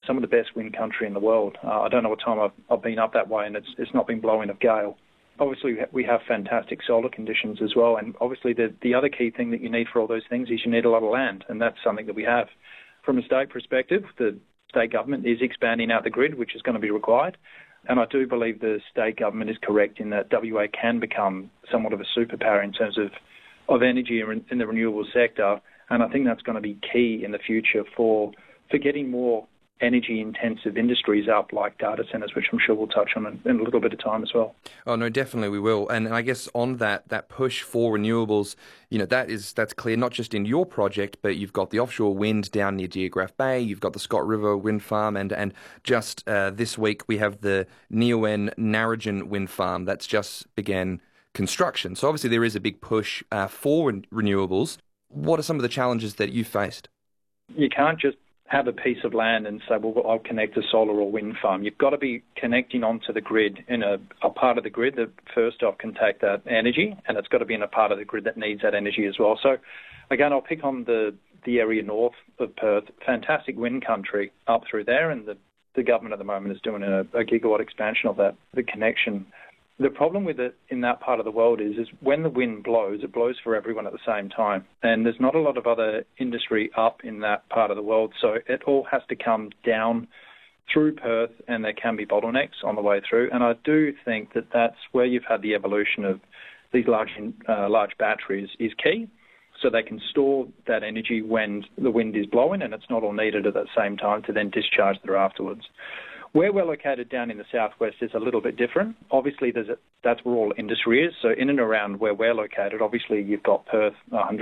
some of the best wind country in the world. I don't know what time I've been up that way, and it's not been blowing a gale. Obviously, we have fantastic solar conditions as well, and obviously the other key thing that you need for all those things is you need a lot of land, and that's something that we have. From a state perspective, the state government is expanding out the grid, which is going to be required, and I do believe the state government is correct in that WA can become somewhat of a superpower in terms of energy in the renewable sector, and I think that's going to be key in the future for getting more energy-intensive industries up, like data centres, which I'm sure we'll touch on in a little bit of time as well. Oh, no, definitely we will. And I guess on that push for renewables, that's clear, not just in your project, but you've got the offshore wind down near Geograph Bay, you've got the Scott River wind farm, and just this week we have the Neoen Narrogin wind farm that's just began construction. So obviously there is a big push for renewables. What are some of the challenges that you faced? You can't just have a piece of land and say, well, I'll connect a solar or wind farm. You've got to be connecting onto the grid in a part of the grid that first off can take that energy, and it's got to be in a part of the grid that needs that energy as well. So again, I'll pick on the area north of Perth, fantastic wind country up through there, and the government at the moment is doing a gigawatt expansion of that, the connection. The problem with it in that part of the world is when the wind blows, it blows for everyone at the same time. And there's not a lot of other industry up in that part of the world. So it all has to come down through Perth, and there can be bottlenecks on the way through. And I do think that that's where you've had the evolution of these large batteries is key. So they can store that energy when the wind is blowing, and it's not all needed at the same time to then discharge there afterwards. Where we're located down in the southwest is a little bit different. Obviously, that's where all industry is. So in and around where we're located, obviously you've got Perth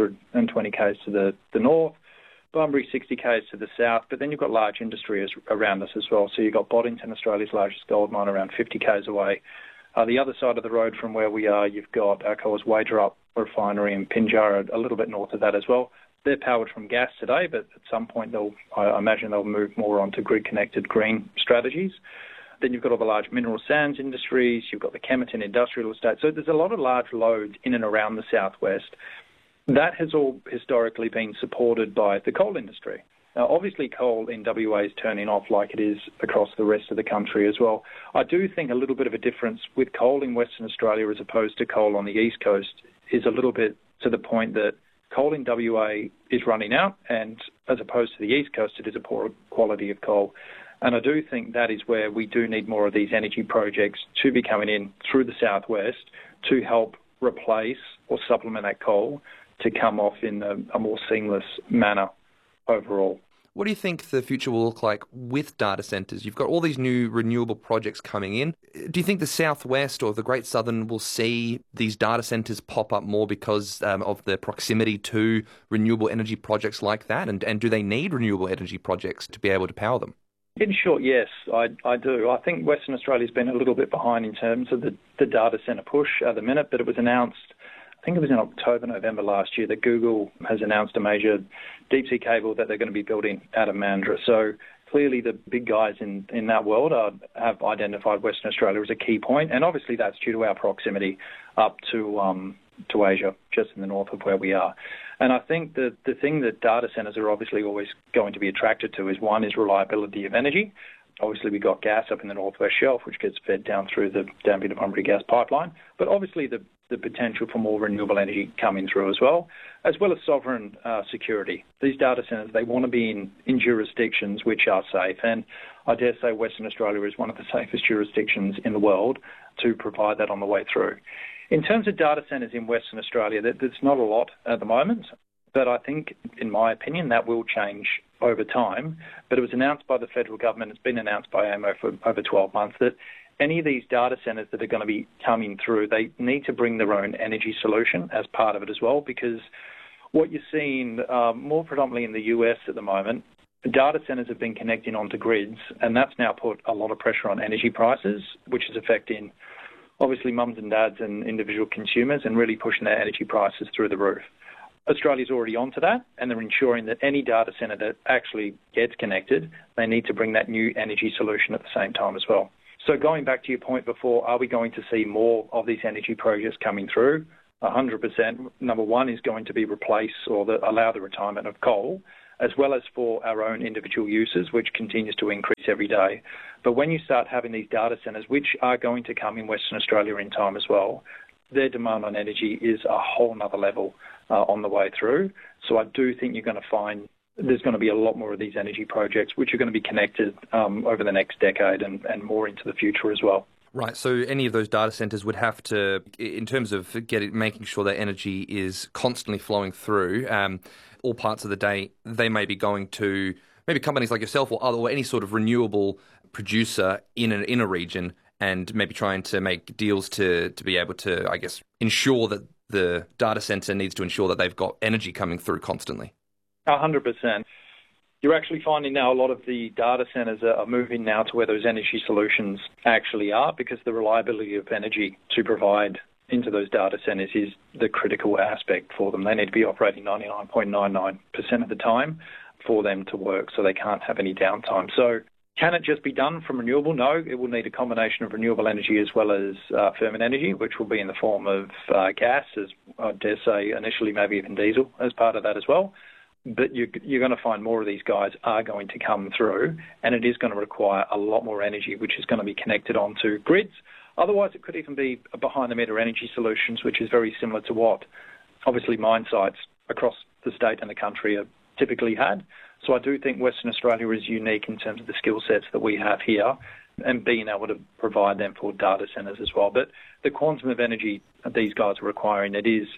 120 k's to the north, Bunbury 60 k's to the south, but then you've got large industry around us as well. So you've got Boddington, Australia's largest gold mine, around 50 k's away. The other side of the road from where we are, you've got Alcoa's Wagerup refinery in Pinjarra, a little bit north of that as well. They're powered from gas today, but at some point I imagine they'll move more onto grid-connected green strategies. Then you've got all the large mineral sands industries, you've got the Kemerton industrial estate. So there's a lot of large loads in and around the southwest. That has all historically been supported by the coal industry. Now, obviously, coal in WA is turning off like it is across the rest of the country as well. I do think a little bit of a difference with coal in Western Australia as opposed to coal on the east coast is a little bit to the point that coal in WA is running out, and as opposed to the east coast, it is a poor quality of coal. And I do think that is where we do need more of these energy projects to be coming in through the southwest to help replace or supplement that coal to come off in a more seamless manner overall. What do you think the future will look like with data centres? You've got all these new renewable projects coming in. Do you think the Southwest or the Great Southern will see these data centres pop up more because of the proximity to renewable energy projects like that? And do they need renewable energy projects to be able to power them? In short, yes, I do. I think Western Australia's been a little bit behind in terms of the data centre push at the minute, but it was announced, I think it was in October, November last year, that Google has announced a major deep-sea cable that they're going to be building out of Mandurah. So clearly the big guys in that world have identified Western Australia as a key point, and obviously that's due to our proximity up to Asia, just in the north of where we are. And I think the thing that data centres are obviously always going to be attracted to is, one, is reliability of energy. Obviously, we've got gas up in the Northwest Shelf, which gets fed down through the Dampier to Bunbury gas pipeline. But obviously, the potential for more renewable energy coming through as well as sovereign security. These data centres, they want to be in jurisdictions which are safe. And I dare say Western Australia is one of the safest jurisdictions in the world to provide that on the way through. In terms of data centres in Western Australia, there's not a lot at the moment. But I think, in my opinion, that will change over time. But it was announced by the federal government, it's been announced by AEMO for over 12 months, that any of these data centres that are going to be coming through, they need to bring their own energy solution as part of it as well, because what you're seeing more predominantly in the US at the moment, data centres have been connecting onto grids, and that's now put a lot of pressure on energy prices, which is affecting, obviously, mums and dads and individual consumers and really pushing their energy prices through the roof. Australia's already onto that, and they're ensuring that any data centre that actually gets connected, they need to bring that new energy solution at the same time as well. So going back to your point before, are we going to see more of these energy projects coming through? 100%. Number one is going to be replace or allow the retirement of coal. as well as for our own individual uses, which continues to increase every day. But when you start having these data centres, which are going to come in Western Australia in time as well, their demand on energy is a whole nother level on the way through. So I do think you're going to find there's going to be a lot more of these energy projects which are going to be connected over the next decade and more into the future as well. Right, so any of those data centres would have to, in terms of making sure that energy is constantly flowing through all parts of the day, they may be going to maybe companies like yourself or any sort of renewable producer in a region, and maybe trying to make deals to be able to, I guess, ensure that the data centre needs to ensure that they've got energy coming through constantly. 100%. You're actually finding now a lot of the data centres are moving now to where those energy solutions actually are, because the reliability of energy to provide into those data centres is the critical aspect for them. They need to be operating 99.99% of the time for them to work, so they can't have any downtime. So can it just be done from renewable? No, it will need a combination of renewable energy as well as firming energy, which will be in the form of gas, as I dare say initially maybe even diesel as part of that as well. But you're going to find more of these guys are going to come through, and it is going to require a lot more energy, which is going to be connected onto grids. Otherwise, it could even be behind-the-meter energy solutions, which is very similar to what, obviously, mine sites across the state and the country have typically had. So I do think Western Australia is unique in terms of the skill sets that we have here and being able to provide them for data centres as well. But the quantum of energy these guys are requiring, it is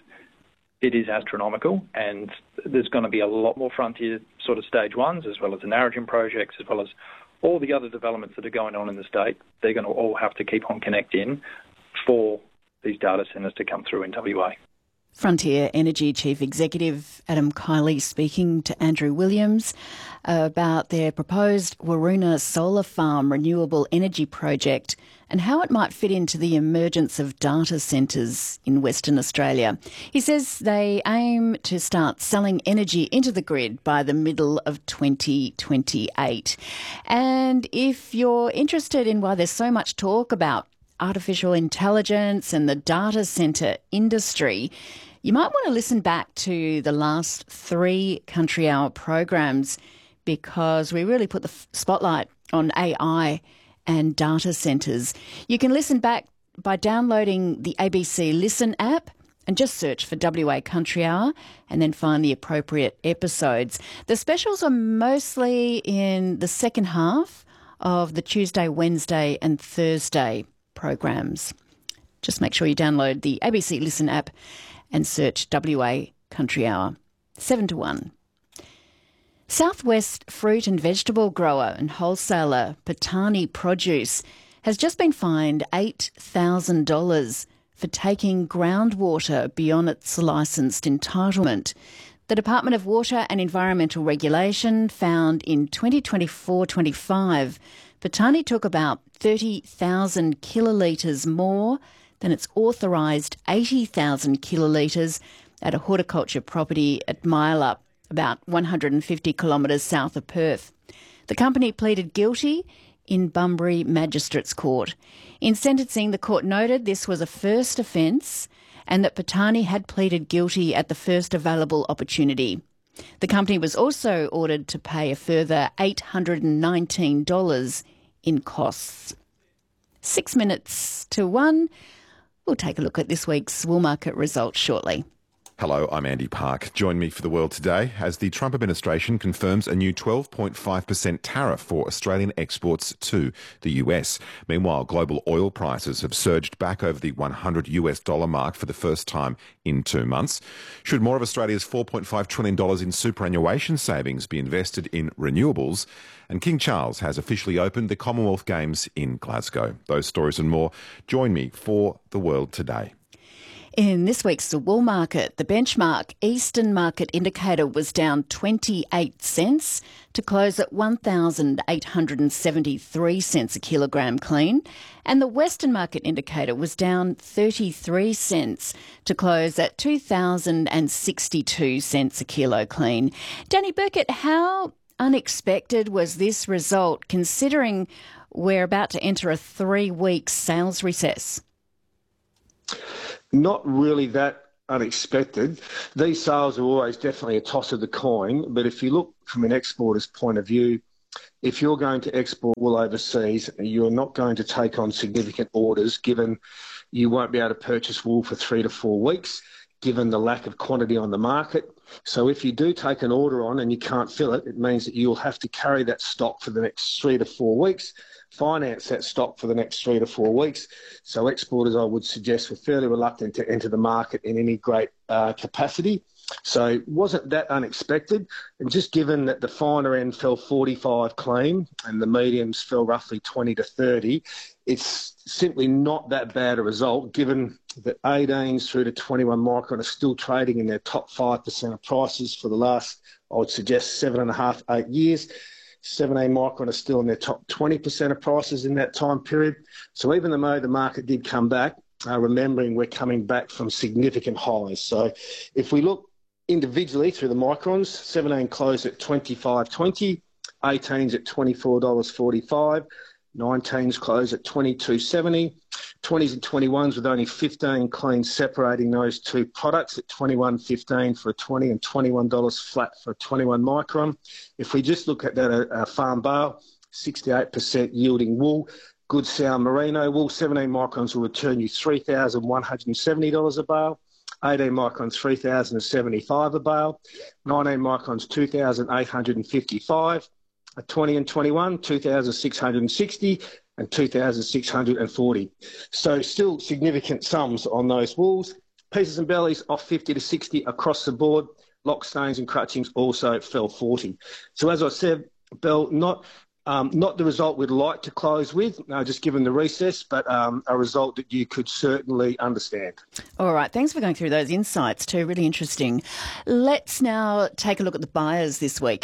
astronomical, and there's going to be a lot more frontier sort of stage ones, as well as the Narrabeen projects, as well as all the other developments that are going on in the state. They're going to all have to keep on connecting for these data centres to come through in WA. Frontier Energy Chief Executive Adam Kiley speaking to Andrew Williams about their proposed Waroona Solar Farm renewable energy project and how it might fit into the emergence of data centres in Western Australia. He says they aim to start selling energy into the grid by the middle of 2028. And if you're interested in why there's so much talk about artificial intelligence and the data centre industry, you might want to listen back to the last 3 Country Hour programs, because we really put the spotlight on AI and data centres. You can listen back by downloading the ABC Listen app and just search for WA Country Hour and then find the appropriate episodes. The specials are mostly in the second half of the Tuesday, Wednesday and Thursday programs. Just make sure you download the ABC Listen app and search WA Country Hour. 7 to 1. Southwest fruit and vegetable grower and wholesaler Patani Produce has just been fined $8,000 for taking groundwater beyond its licensed entitlement. The Department of Water and Environmental Regulation found in 2024-25, Patani took about 30,000 kilolitres more than its authorised 80,000 kilolitres at a horticulture property at Mylap, about 150 kilometres south of Perth. The company pleaded guilty in Bunbury Magistrates Court. In sentencing, the court noted this was a first offence and that Patani had pleaded guilty at the first available opportunity. The company was also ordered to pay a further $819 in costs. 6 minutes to 1. We'll take a look at this week's wool market results shortly. Hello, I'm Andy Park. Join me for The World Today as the Trump administration confirms a new 12.5% tariff for Australian exports to the US. Meanwhile, global oil prices have surged back over the $100 mark for the first time in 2 months. Should more of Australia's $4.5 trillion in superannuation savings be invested in renewables? And King Charles has officially opened the Commonwealth Games in Glasgow. Those stories and more. Join me for The World Today. In this week's wool market, the benchmark Eastern Market Indicator was down 28 cents to close at 1,873 cents a kilogram clean, and the Western Market Indicator was down 33 cents to close at 2,062 cents a kilo clean. Danny Burkett, how unexpected was this result, considering we're about to enter a 3-week sales recess? Not really that unexpected. These sales are always definitely a toss of the coin, but if you look from an exporter's point of view, if you're going to export wool overseas, you're not going to take on significant orders, given you won't be able to purchase wool for 3 to 4 weeks, given the lack of quantity on the market. So if you do take an order on and you can't fill it, it means that you'll have to carry that stock for the next 3 to 4 weeks, finance that stock for the next 3 to 4 weeks. So exporters, I would suggest, were fairly reluctant to enter the market in any great capacity. So it wasn't that unexpected. And just given that the finer end fell 45 clean and the mediums fell roughly 20 to 30, it's simply not that bad a result, given that 18s through to 21 micron are still trading in their top 5% of prices for the last, I would suggest, 7.5, 8 years. 17 micron are still in their top 20% of prices in that time period. So even though the market did come back, remembering we're coming back from significant highs. So if we look individually through the microns, 17 closed at $25.20, 18s at $24.45, 19s closed at $22.70, 20s and 21s with only 15 clean separating those two products at $21.15 for a 20 and $21 flat for a 21 micron. If we just look at that farm bale, 68% yielding wool, good sound merino wool, 17 microns will return you $3,170 a bale. 18 microns, $3,075 a bale. 19 microns, $2,855. A 20 and 21, $2,660 and $2,640. So still significant sums on those wools. Pieces and bellies off 50 to 60 across the board. Lock stains and crutchings also fell 40. So as I said, Bell, not the result we'd like to close with, just given the recess, but a result that you could certainly understand. All right, thanks for going through those insights too, really interesting. Let's now take a look at the buyers this week.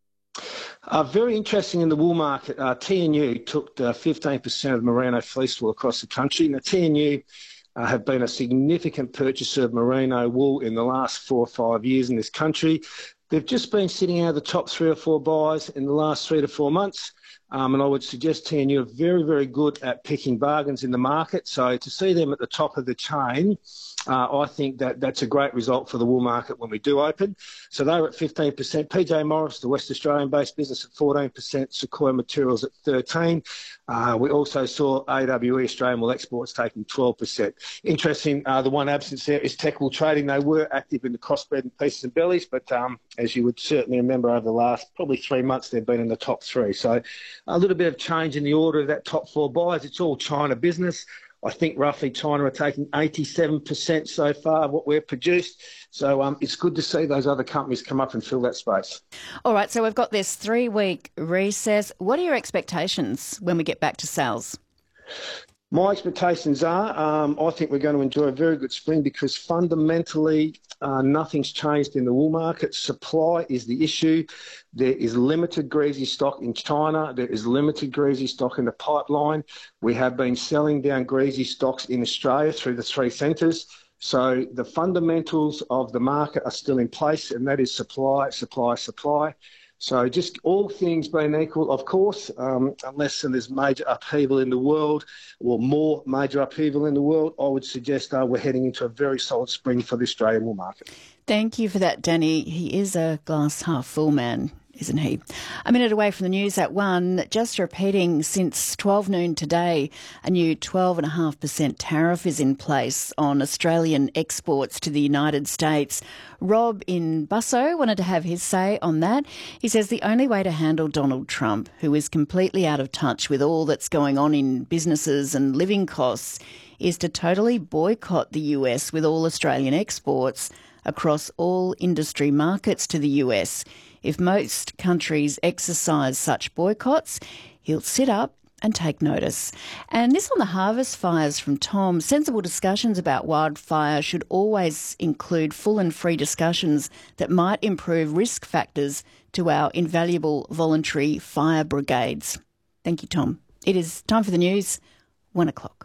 Very interesting in the wool market. TNU took 15% of merino fleece wool across the country. Now, TNU have been a significant purchaser of merino wool in the last 4 or 5 years in this country. They've just been sitting out of the top 3 or 4 buys in the last 3 to 4 months. And I would suggest TNU are very, very good at picking bargains in the market. So to see them at the top of the chain, I think that's a great result for the wool market when we do open. So they were at 15%. PJ Morris, the West Australian-based business, at 14%. Sequoia Materials at 13%. We also saw AWE, Australian Wool Exports, taking 12%. Interesting, the one absence there is Tech Wool Trading. They were active in the crossbred and pieces and bellies, but as you would certainly remember, over the last probably 3 months, they've been in the top 3. So a little bit of change in the order of that top 4 buys. It's all China business. I think roughly China are taking 87% so far of what we've produced. So it's good to see those other companies come up and fill that space. All right, so we've got this 3-week recess. What are your expectations when we get back to sales? My expectations are I think we're going to enjoy a very good spring because fundamentally nothing's changed in the wool market. Supply is the issue. There is limited greasy stock in China. There is limited greasy stock in the pipeline. We have been selling down greasy stocks in Australia through the 3 centres. So the fundamentals of the market are still in place, and that is supply, supply, supply. So just all things being equal, of course, unless there's major upheaval in the world or more major upheaval in the world, I would suggest we're heading into a very solid spring for the Australian wool market. Thank you for that, Danny. He is a glass half full man, isn't he? A minute away from the news at 1, just repeating, since 12 noon today, a new 12.5% tariff is in place on Australian exports to the United States. Rob in Busso wanted to have his say on that. He says the only way to handle Donald Trump, who is completely out of touch with all that's going on in businesses and living costs, is to totally boycott the US with all Australian exports across all industry markets to the US. If most countries exercise such boycotts, he'll sit up and take notice. And this on the harvest fires from Tom. Sensible discussions about wildfire should always include full and free discussions that might improve risk factors to our invaluable voluntary fire brigades. Thank you, Tom. It is time for the news, 1 o'clock.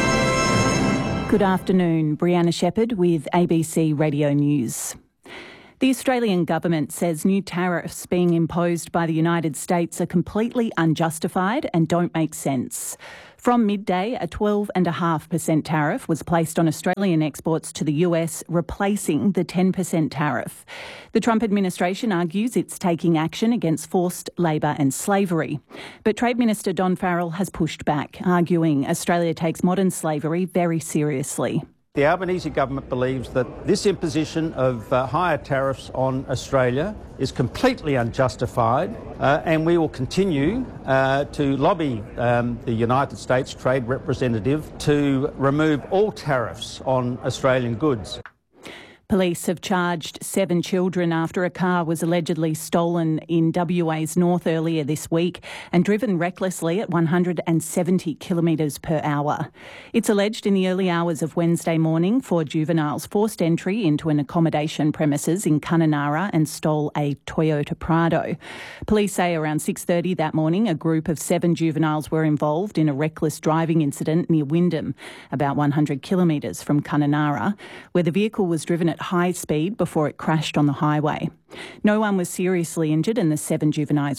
Good afternoon, Brianna Shepherd with ABC Radio News. The Australian government says new tariffs being imposed by the United States are completely unjustified and don't make sense. From midday, a 12.5% tariff was placed on Australian exports to the US, replacing the 10% tariff. The Trump administration argues it's taking action against forced labour and slavery. But Trade Minister Don Farrell has pushed back, arguing Australia takes modern slavery very seriously. The Albanese government believes that this imposition of higher tariffs on Australia is completely unjustified, and we will continue to lobby the United States Trade Representative to remove all tariffs on Australian goods. Police have charged 7 children after a car was allegedly stolen in WA's north earlier this week and driven recklessly at 170 kilometres per hour. It's alleged in the early hours of Wednesday morning 4 juveniles forced entry into an accommodation premises in Kununurra and stole a Toyota Prado. Police say around 6:30 that morning a group of 7 juveniles were involved in a reckless driving incident near Wyndham, about 100 kilometres from Kununurra, where the vehicle was driven at high speed before it crashed on the highway. No one was seriously injured, and the 7 juveniles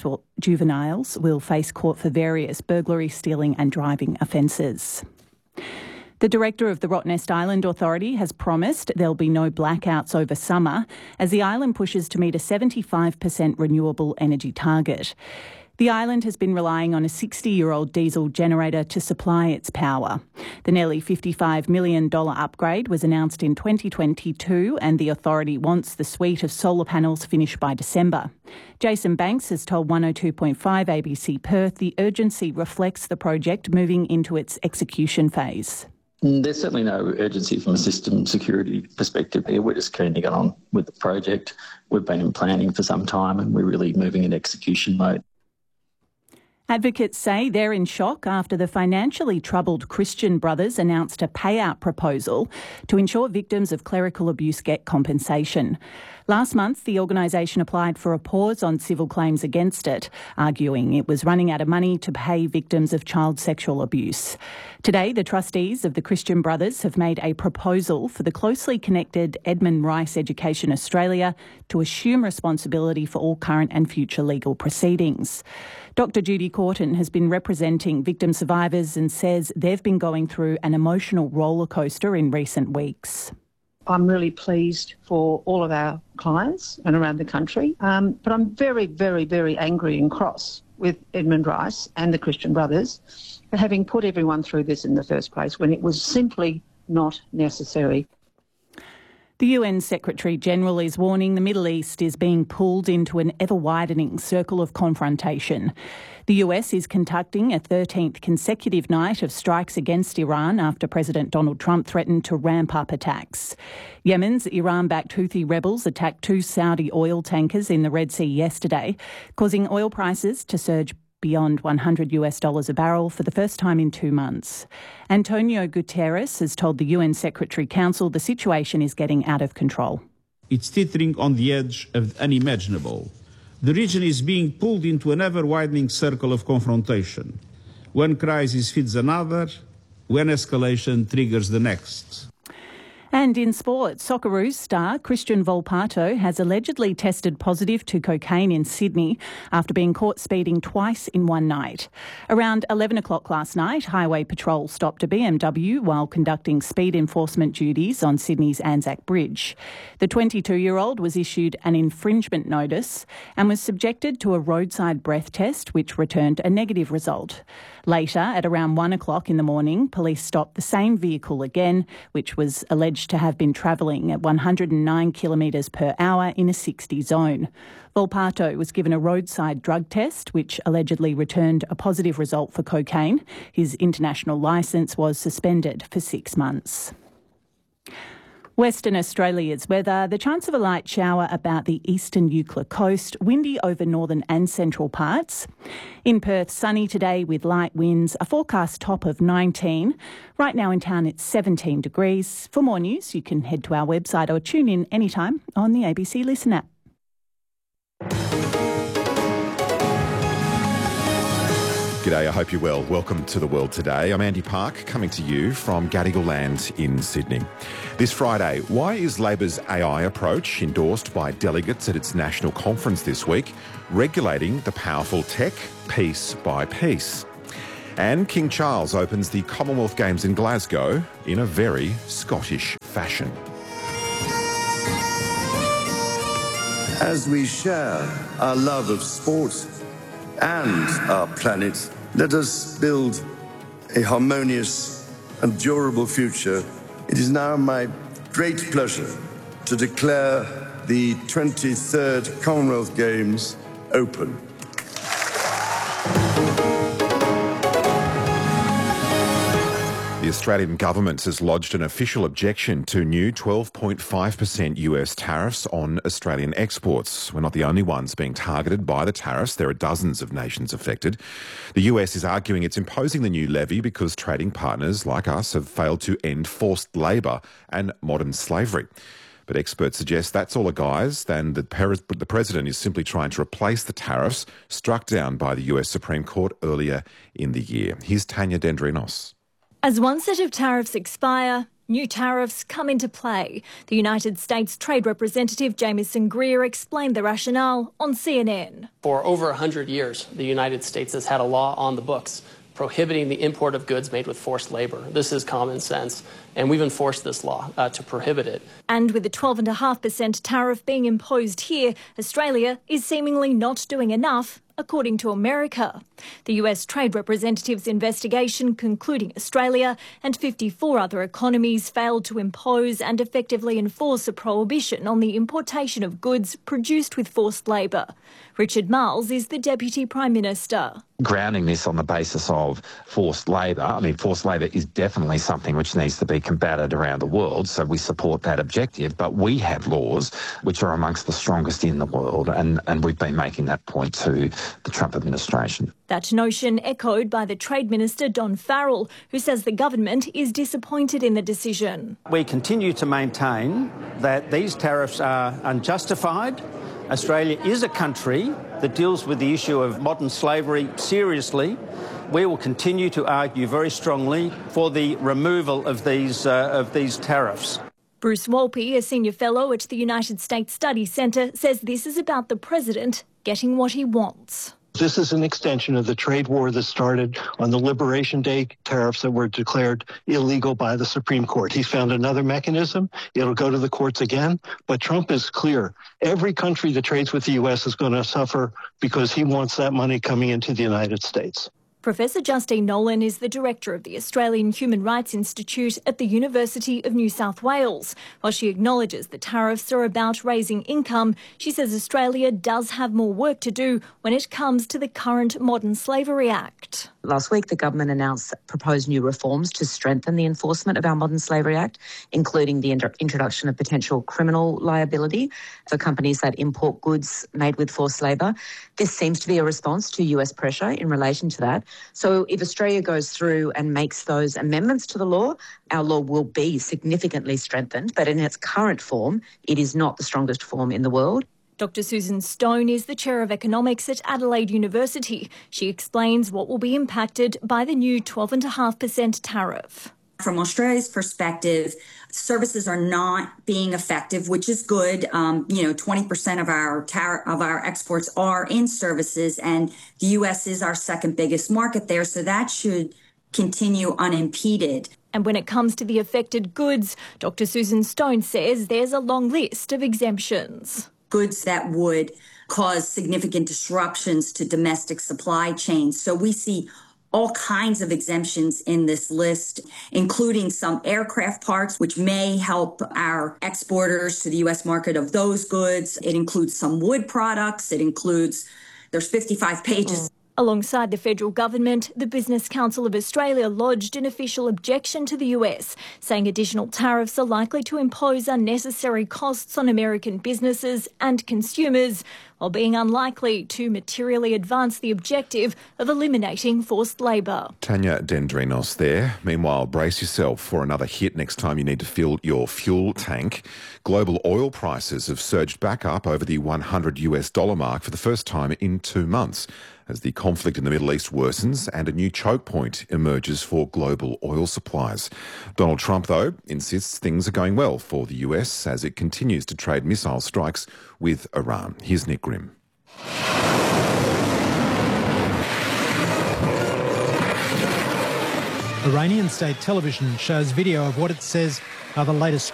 will face court for various burglary, stealing and driving offences. The director of the Rottnest Island Authority has promised there'll be no blackouts over summer as the island pushes to meet a 75% renewable energy target. The island has been relying on a 60-year-old diesel generator to supply its power. The nearly $55 million upgrade was announced in 2022 and the authority wants the suite of solar panels finished by December. Jason Banks has told 102.5 ABC Perth the urgency reflects the project moving into its execution phase. There's certainly no urgency from a system security perspective here. We're just keen to get on with the project. We've been in planning for some time and we're really moving in execution mode. Advocates say they're in shock after the financially troubled Christian Brothers announced a payout proposal to ensure victims of clerical abuse get compensation. Last month, the organisation applied for a pause on civil claims against it, arguing it was running out of money to pay victims of child sexual abuse. Today, the trustees of the Christian Brothers have made a proposal for the closely connected Edmund Rice Education Australia to assume responsibility for all current and future legal proceedings. Dr Judy Corton has been representing victim survivors and says they've been going through an emotional rollercoaster in recent weeks. I'm really pleased for all of our clients and around the country, but I'm very, very, very angry and cross with Edmund Rice and the Christian Brothers for having put everyone through this in the first place when it was simply not necessary. The UN Secretary-General is warning the Middle East is being pulled into an ever-widening circle of confrontation. The US is conducting a 13th consecutive night of strikes against Iran after President Donald Trump threatened to ramp up attacks. Yemen's Iran-backed Houthi rebels attacked 2 Saudi oil tankers in the Red Sea yesterday, causing oil prices to surge beyond $100 a barrel for the first time in 2 months. Antonio Guterres has told the UN Secretary-Council the situation is getting out of control. It's teetering on the edge of the unimaginable. The region is being pulled into an ever-widening circle of confrontation. One crisis feeds another, one escalation triggers the next. And in sport, Socceroos star Christian Volpato has allegedly tested positive to cocaine in Sydney after being caught speeding twice in one night. Around 11 o'clock last night, Highway Patrol stopped a BMW while conducting speed enforcement duties on Sydney's Anzac Bridge. The 22-year-old was issued an infringement notice and was subjected to a roadside breath test, which returned a negative result. Later, at around 1 o'clock in the morning, police stopped the same vehicle again, which was alleged to have been travelling at 109 kilometres per hour in a 60 zone. Volpato was given a roadside drug test, which allegedly returned a positive result for cocaine. His international licence was suspended for 6 months. Western Australia's weather, the chance of a light shower about the eastern Eucla coast, windy over northern and central parts. In Perth, sunny today with light winds, a forecast top of 19. Right now in town it's 17 degrees. For more news, you can head to our website or tune in anytime on the ABC Listen app. G'day, I hope you're well. Welcome to The World Today. I'm Andy Park, coming to you from Gadigal Land in Sydney. This Friday, why is Labor's AI approach, endorsed by delegates at its national conference this week, regulating the powerful tech piece by piece? And King Charles opens the Commonwealth Games in Glasgow in a very Scottish fashion. As we share our love of sport and our planet, let us build a harmonious and durable future. It is now my great pleasure to declare the 23rd Commonwealth Games open. The Australian government has lodged an official objection to new 12.5% US tariffs on Australian exports. We're not the only ones being targeted by the tariffs. There are dozens of nations affected. The US is arguing it's imposing the new levy because trading partners like us have failed to end forced labour and modern slavery. But experts suggest that's all a guise, and the president is simply trying to replace the tariffs struck down by the US Supreme Court earlier in the year. Here's Tanya Dendrinos. As one set of tariffs expire, new tariffs come into play. The United States Trade Representative Jamieson Greer explained the rationale on CNN. For over 100 years, the United States has had a law on the books prohibiting the import of goods made with forced labour. This is common sense, and we've enforced this law to prohibit it. And with a 12.5% tariff being imposed here, Australia is seemingly not doing enough, according to America. The US Trade Representative's investigation concluding Australia and 54 other economies failed to impose and effectively enforce a prohibition on the importation of goods produced with forced labour. Richard Marles is the Deputy Prime Minister. Grounding this on the basis of forced labour, I mean, forced labour is definitely something which needs to be combated around the world, so we support that objective, but we have laws which are amongst the strongest in the world, and we've been making that point to the Trump administration. That notion echoed by the Trade Minister Don Farrell, who says the government is disappointed in the decision. We continue to maintain that these tariffs are unjustified. Australia is a country that deals with the issue of modern slavery seriously. We will continue to argue very strongly for the removal of these tariffs. Bruce Wolpe, a senior fellow at the United States Study Centre, says this is about the president getting what he wants. This is an extension of the trade war that started on the Liberation Day tariffs that were declared illegal by the Supreme Court. He's found another mechanism. It'll go to the courts again. But Trump is clear. Every country that trades with the U.S. is going to suffer because he wants that money coming into the United States. Professor Justine Nolan is the director of the Australian Human Rights Institute at the University of New South Wales. While she acknowledges the tariffs are about raising income, she says Australia does have more work to do when it comes to the current Modern Slavery Act. Last week, the government announced proposed new reforms to strengthen the enforcement of our Modern Slavery Act, including the introduction of potential criminal liability for companies that import goods made with forced labour. This seems to be a response to US pressure in relation to that. So if Australia goes through and makes those amendments to the law, our law will be significantly strengthened. But in its current form, it is not the strongest form in the world. Dr. Susan Stone is the Chair of Economics at Adelaide University. She explains what will be impacted by the new 12.5% tariff. From Australia's perspective, services are not being effective, which is good. 20% of our exports are in services, and the U.S. is our second biggest market there, so that should continue unimpeded. And when it comes to the affected goods, Dr. Susan Stone says there's a long list of exemptions. Goods that would cause significant disruptions to domestic supply chains. So we see all kinds of exemptions in this list, including some aircraft parts, which may help our exporters to the U.S. market of those goods. It includes some wood products. There's 55 pages. Alongside the federal government, the Business Council of Australia lodged an official objection to the US, saying additional tariffs are likely to impose unnecessary costs on American businesses and consumers, while being unlikely to materially advance the objective of eliminating forced labour. Tanya Dendrinos there. Meanwhile, brace yourself for another hit next time you need to fill your fuel tank. Global oil prices have surged back up over the $100 mark for the first time in 2 months as the conflict in the Middle East worsens and a new choke point emerges for global oil supplies. Donald Trump, though, insists things are going well for the US as it continues to trade missile strikes with Iran. Here's Nick Grimm. Iranian state television shows video of what it says are the latest